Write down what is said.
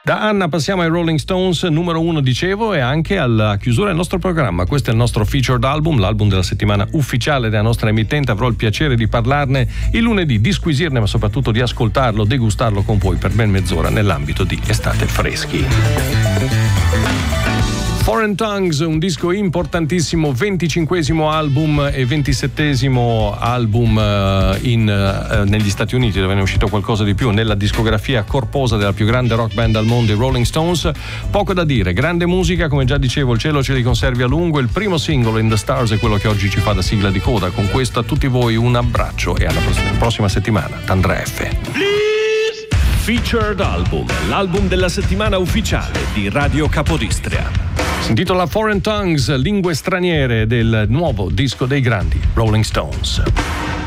Da Anna passiamo ai Rolling Stones, numero 1 dicevo, e anche alla chiusura del nostro programma. Questo è il nostro featured album, l'album della settimana ufficiale della nostra emittente. Avrò il piacere di parlarne il lunedì, di squisirne, ma soprattutto di ascoltarlo, degustarlo con voi per ben mezz'ora nell'ambito di Estate Freschi. Foreign Tongues, un disco importantissimo, 25esimo album e 27esimo album negli Stati Uniti, dove ne è uscito qualcosa di più, nella discografia corposa della più grande rock band al mondo, i Rolling Stones. Poco da dire, grande musica, come già dicevo, il cielo ce li conservi a lungo. Il primo singolo, In the Stars, è quello che oggi ci fa da sigla di coda. Con questo a tutti voi un abbraccio e alla prossima settimana. Tandra F. Featured Album, l'album della settimana ufficiale di Radio Capodistria. Si intitola Foreign Tongues, lingue straniere, del nuovo disco dei grandi Rolling Stones.